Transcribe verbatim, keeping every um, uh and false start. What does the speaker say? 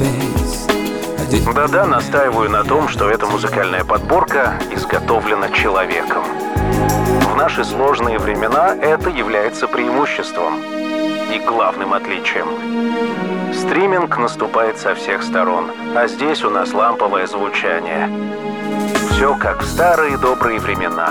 Да-да, настаиваю на том, что эта музыкальная подборка изготовлена человеком. В наши сложные времена это является преимуществом и главным отличием. Стриминг наступает со всех сторон, а здесь у нас ламповое звучание. Все как в старые добрые времена.